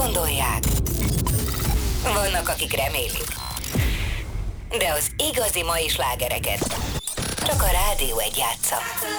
gondolják. Vannak, akik remélik. De az igazi mai slágereket csak a Rádió 1 játsza.